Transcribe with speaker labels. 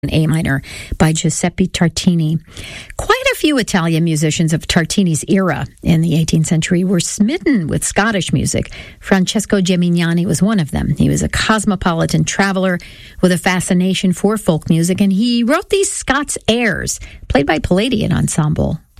Speaker 1: A minor by Giuseppe Tartini. Quite a few Italian musicians of Tartini's era in the 18th century were smitten with Scottish music. Francesco Gimignani was one of them. He was a cosmopolitan traveler with a fascination for folk music, and he wrote these Scots airs, played by Palladian Ensemble.